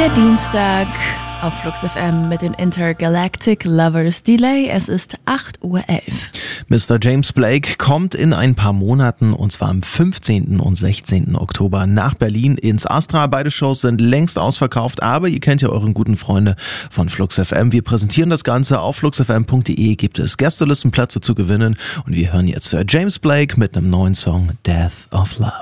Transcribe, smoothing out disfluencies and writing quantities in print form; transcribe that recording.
Der Dienstag auf Flux FM mit den Intergalactic Lovers Delay. Es ist 8:11 Uhr. Mr. James Blake kommt in ein paar Monaten, und zwar am 15. und 16. Oktober nach Berlin ins Astra. Beide Shows sind längst ausverkauft, aber ihr kennt ja euren guten Freunde von Flux FM. Wir präsentieren das Ganze auf fluxfm.de, gibt es Gästelistenplätze zu gewinnen, und wir hören jetzt James Blake mit einem neuen Song, Death of Love.